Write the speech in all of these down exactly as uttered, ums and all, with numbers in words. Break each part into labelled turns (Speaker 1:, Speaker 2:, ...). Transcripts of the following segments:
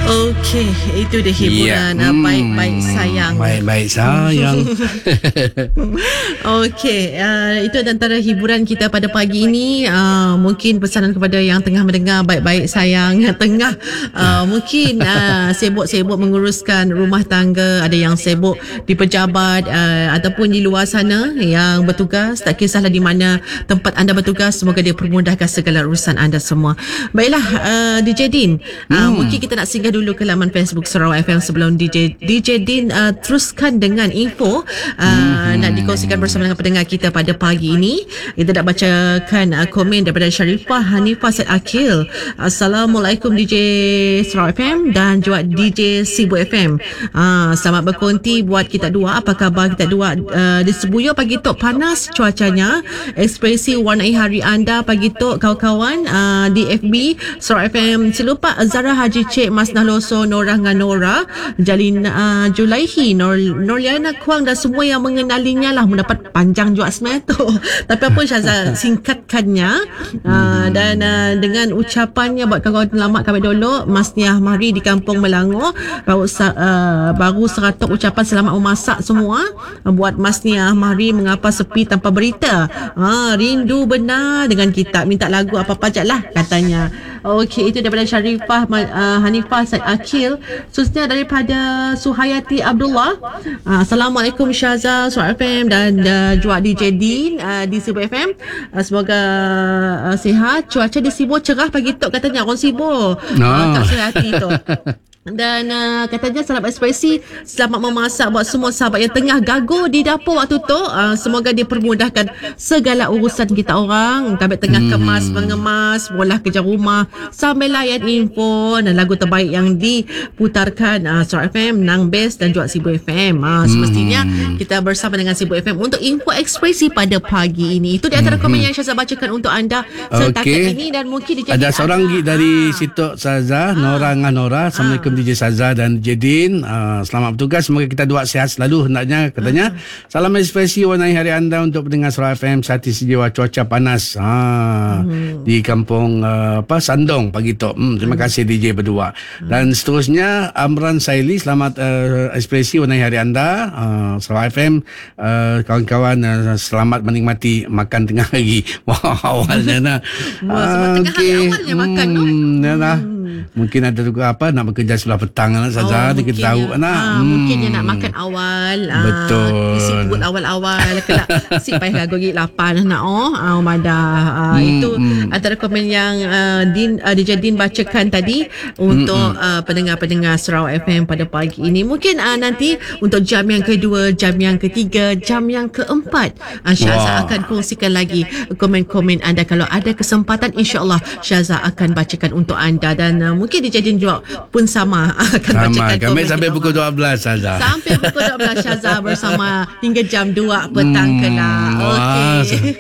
Speaker 1: Okey, itu dia hiburan yeah. hmm, Baik-baik sayang.
Speaker 2: Baik-baik sayang.
Speaker 1: Okey, uh, itu antara hiburan kita pada pagi ini. uh, Mungkin pesanan kepada yang tengah mendengar baik-baik sayang, yang tengah uh, mungkin uh, sibuk-sibuk menguruskan rumah tangga, ada yang sibuk di pejabat uh, ataupun di luar sana yang bertugas. Tak kisahlah di mana tempat anda bertugas, semoga dia permudahkan segala urusan anda semua. Baiklah, uh, D J Din, uh, hmm. mungkin kita nak singgah dulu ke laman Facebook Sarawak F M sebelum D J D J Din uh, teruskan dengan info uh, hmm. nak dikongsikan bersama dengan pendengar kita pada pagi ini. Kita nak bacakan uh, komen daripada Sharifah Hanifah Said Akil. Assalamualaikum D J Sarawak F M dan juga D J Sibu F M. Uh, selamat berkonti buat kita dua. Apa khabar kita dua? Uh, di Sibuya pagi tok panas cuacanya. Ekspresi warnai hari anda pagi tok kawan-kawan uh, di F B Sarawak F M. Silupa Zara Haji Cik Mas Nahloso, Nora dengan Nora, Jalin uh, Julaihi, Nor, Norliana Kuang dan semua yang mengenalinya lah. Mendapat panjang juga sebenarnya tu. Tapi apa Syazal singkatkannya uh, dan uh, dengan ucapannya buat kawan-kawan selamat kami dulu Mas Niah Mahri di Kampung Melangor, baru, uh, baru seratus ucapan selamat memasak semua uh, buat Mas Niah Mahri. Mengapa sepi tanpa berita? uh, rindu benar dengan kita, minta lagu apa-apa je lah katanya. Okey, itu daripada Sharifah uh, Hanifah Said Akil. Seterusnya daripada Suhayati Abdullah. uh, Assalamualaikum Syazal Suara F M dan uh, juga D J Din uh, di Sibu F M. uh, Semoga uh, sihat. Cuaca di Sibu cerah pagi tu katanya orang Sibu. no. uh, Kak Suhayati tu. Dan uh, katanya selamat ekspresi, selamat memasak buat semua sahabat yang tengah gaguh di dapur waktu tu. uh, Semoga dipermudahkan segala urusan kita orang. Kami tengah hmm. kemas, mengemas, bolah kerja rumah sambil layan info dan lagu terbaik yang diputarkan uh, Sarawak F M, Nang Best dan juga Sibu F M. uh, Semestinya hmm. kita bersama dengan Sibu F M untuk info ekspresi pada pagi ini. Itu di antara hmm. komen yang saya bacakan untuk anda setakat okay. ini. Dan mungkin
Speaker 2: ada seorang anda. dari ha. Sitok Saza, ha. Nora dengan Nora. Assalamualaikum ha. D J Saza dan D J Din. uh, Selamat bertugas. Semoga kita dua sihat selalu hendaknya katanya. uh. Salam ekspresi warnai hari anda untuk pendengar Sarawak F M. Sehati sejiwa cuaca panas ha. hmm. di kampung uh, apa Sandong pagi tu. hmm, Terima hmm. kasih D J berdua. hmm. Dan seterusnya Amran Saili, selamat uh, ekspresi warnai hari anda uh, Sarawak F M. uh, Kawan-kawan uh, selamat menikmati makan tengah hari. Wah, awalnya nak
Speaker 1: uh, tengah okay. hari awalnya makan tu.
Speaker 2: hmm, hmm. Mungkin ada juga apa nak bekerja sebelah petang anak saja. oh, kita tahu anak
Speaker 1: ha, hmm. mungkin dia nak makan awal.
Speaker 2: Betul.
Speaker 1: uh, Sibut awal-awal kelak si payah gagi lapan nak oh uh, madah. uh, hmm, Itu hmm. antara komen yang uh, Din uh, D J Din bacakan tadi untuk hmm, uh, pendengar-pendengar Sarawak F M pada pagi ini. Mungkin uh, nanti untuk jam yang kedua, jam yang ketiga, jam yang keempat, uh, Syazah wow. akan kongsikan lagi komen-komen anda. Kalau ada kesempatan, insya-Allah Syazah akan bacakan untuk anda. Dan uh, mungkin D J Din juga pun sama akan
Speaker 2: sama.
Speaker 1: bacakan
Speaker 2: komen. Kami sampai pukul dua belas Syazah.
Speaker 1: Sampai pukul dua belas Syazah bersama hingga jam dua petang hmm, kelak. Okey.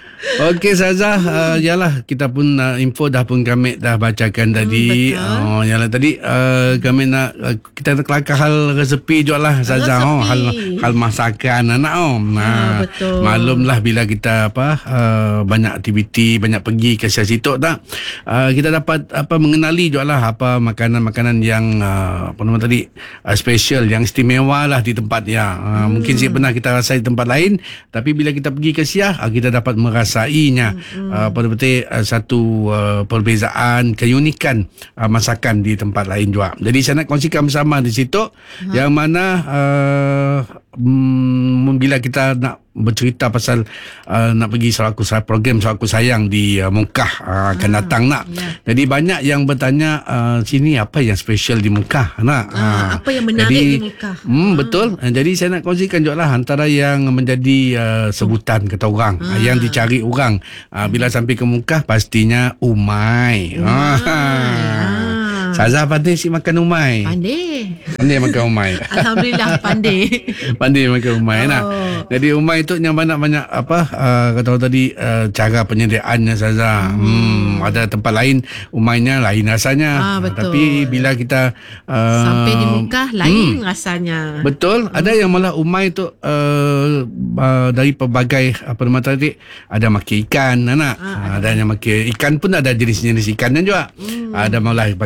Speaker 2: Okey Syazah, uh, yalah kita pun uh, info dah pun kami dah bacakan tadi.
Speaker 1: Hmm,
Speaker 2: oh yalah tadi uh, kami nak uh, kita nak kelakar hal resepi juga lah Syazah. Oh hal hal masakan anak oh. Nah,
Speaker 1: ha, betul.
Speaker 2: Maklumlah bila kita apa uh, banyak aktiviti, banyak pergi ke situ tak. Uh, kita dapat apa mengenali juga lah apa makanan-makanan yang uh, apa nama tadi uh, special, yang istimewa lah di tempat ya. Uh, hmm. Mungkin sih pernah kita rasa di tempat lain, tapi bila kita pergi ke Siah uh, kita dapat merasa rasainya hmm. uh, betul-betul uh, satu uh, perbezaan, keunikan uh, masakan di tempat lain juga. Jadi saya nak kongsikan bersama di situ hmm. yang mana uh, mm, bila kita nak bercerita pasal uh, nak pergi Sarawak program Sarawak Sayang di uh, Mungkah uh, akan ah, datang nak. Ya. Jadi banyak yang bertanya uh, sini apa yang special di Mungkah nak.
Speaker 1: Ah, uh, apa yang menarik jadi, di Mungkah?
Speaker 2: Hmm, ah. Betul. Jadi saya nak kongsikan juga lah antara yang menjadi uh, sebutan kata orang ah. yang dicari orang uh, bila sampai ke Mungkah pastinya umai.
Speaker 1: Umai.
Speaker 2: Ah. Syazah pandai si makan umai.
Speaker 1: Pandai.
Speaker 2: Pandai makan umai.
Speaker 1: Alhamdulillah pandai.
Speaker 2: Pandai makan umai oh. nah. Jadi umai itu yang banyak-banyak apa uh, kata orang tadi uh, cara penyediaannya Syazah. Hmm. hmm ada tempat lain umainya lain rasanya.
Speaker 1: Ah, betul.
Speaker 2: Tapi bila kita uh,
Speaker 1: sampai di Mungkah lain hmm, rasanya.
Speaker 2: Betul. Hmm. Ada yang malah umai itu uh, uh, dari pelbagai apa nama tadi ada makan ikan anak. Ah, ada yang makan ikan pun ada jenis-jenis ikannya juga. Hmm. Ada malah pakai ikan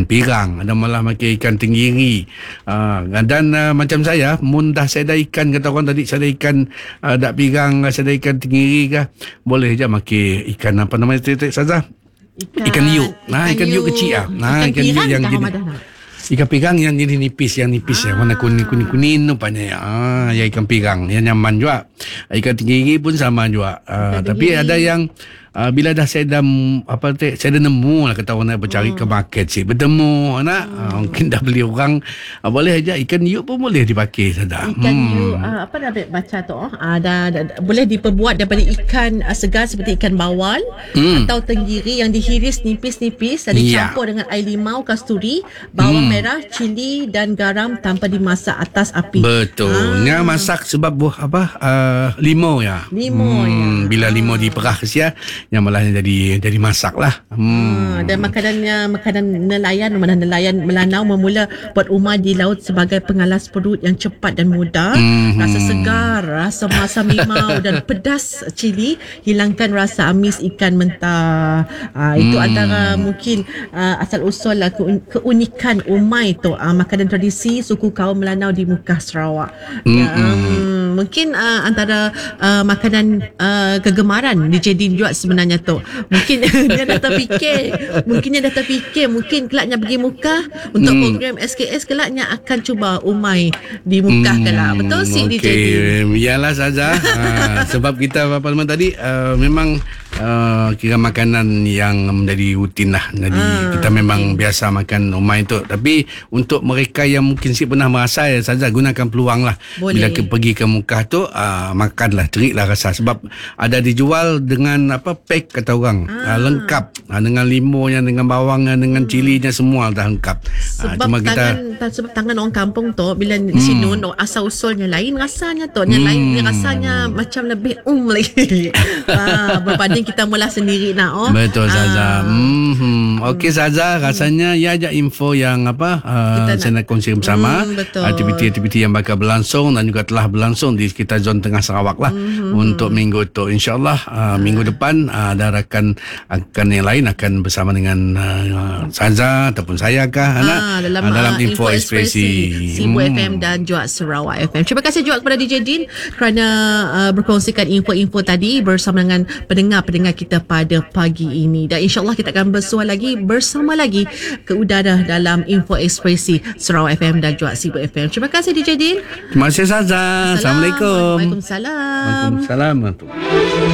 Speaker 2: ikan pirang, ada malah makan ikan tenggiri. Uh, dan uh, macam saya, mun dah saya ada ikan, kata orang tadi, saya ada ikan uh, dak pirang, saya ada ikan tenggiri kah, boleh je makan ikan apa namanya tu Saza? Ikan, ikan liuk. Nah, ikan liuk kecil ah. Nah, ikan, ikan liuk yang jenis. Ikan pirang yang jenis nipis, yang nipis ah. ya, warna kuning-kuning rupanya. Ah, ya ikan pirang, yang nyaman juga. Ikan tenggiri pun sama juga. Uh, tapi ada yang Uh, bila dah saya dah apa tu, saya dah nemu lah, kata orang nak bercari hmm. ke market sih, bertemu anak hmm. uh, mungkin dah beli orang, uh, boleh aja ikan liuk pun boleh dipakai saja.
Speaker 1: Ikan hmm. liuk uh, apa dah baca tu oh uh, dah, dah, dah boleh diperbuat daripada ikan uh, segar seperti ikan bawal hmm. atau tenggiri yang dihiris nipis-nipis dan dicampur yeah. dengan air limau, kasturi, bawang hmm. merah, cili dan garam tanpa dimasak atas api.
Speaker 2: Betul. Ah. Yang masak sebab buah apa uh, limau ya.
Speaker 1: Limau
Speaker 2: hmm,
Speaker 1: ya.
Speaker 2: Bila limau diperah sia, yang malahnya jadi jadi masak lah.
Speaker 1: Hmm. Dan makanannya makanan nelayan, mana nelayan Melanau memula buat rumah di laut sebagai pengalas perut yang cepat dan mudah. Hmm. Rasa segar, rasa masam limau dan pedas cili hilangkan rasa amis ikan mentah. Uh, itu hmm. antara mungkin uh, asal usul lah, keunikan umai tu, uh, makanan tradisi suku kaum Melanau di Mukah Sarawak. Hmm. Ya, um, mungkin uh, antara uh, makanan uh, kegemaran D J Din juga sebenarnya tu. Mungkin dia dah terfikir, mungkin dia dah terfikir mungkin kelaknya pergi Mukah untuk hmm. program S K S, kelaknya akan cuba umai di Mukah hmm. kelak. Betul sih okay. D J Din?
Speaker 2: Iyalah saja. uh, sebab kita apa nama tadi uh, memang uh, kira makanan yang menjadi rutin lah. Jadi ah, kita memang okay. biasa makan umai tu. Tapi untuk mereka yang mungkin si pernah merasa ya saja, gunakan peluang lah. Boleh. Bila ke, pergi ke Mukah tu uh, makanlah, teriklah rasa. Sebab ada dijual dengan apa pack kata orang, ah. uh, lengkap uh, dengan limunya, dengan bawangnya, dengan hmm. cilinya, semua dah lengkap.
Speaker 1: Sebab uh, cuma tangan kita, sebab tangan orang kampung tu bila hmm. di sini asal usulnya lain rasanya tu, yang hmm. lain rasanya macam lebih um lagi. uh, berbanding kita mula sendiri nak oh.
Speaker 2: Betul Saza. Uh, hmm. Okey Saza, rasanya hmm. ya ada info yang apa uh, saya nak kongsi bersama. Hmm, aktiviti-aktiviti yang bakal berlangsung dan juga telah berlangsung di sekitar zon tengah Sarawak lah hmm. untuk minggu tu. InsyaAllah uh, minggu depan uh, ada rakan akan yang lain akan bersama dengan uh, Saza ataupun saya kah anak ah, dalam, uh, dalam info, info ekspresi
Speaker 1: Sibu hmm. F M dan juga Sarawak F M. Terima kasih juga kepada D J Din kerana uh, berkongsikan info-info tadi bersama dengan pendengar-pendengar kita pada pagi ini, dan insyaAllah kita akan bersua lagi bersama lagi ke udara dalam info ekspresi Sarawak F M dan juga Sibu F M. Terima kasih D J Din.
Speaker 2: Terima kasih Saza. Assalamualaikum.
Speaker 1: Waalaikumsalam.
Speaker 2: Waalaikumsalam.